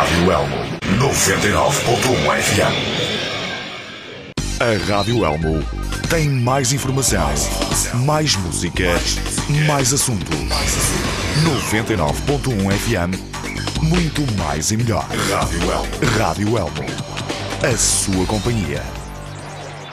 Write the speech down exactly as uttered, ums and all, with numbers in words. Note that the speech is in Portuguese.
Rádio Elmo noventa e nove ponto um F M. A Rádio Elmo tem mais informação, mais música, mais assunto. noventa e nove ponto um F M, muito mais e melhor. Rádio Elmo. Rádio Elmo. A sua companhia.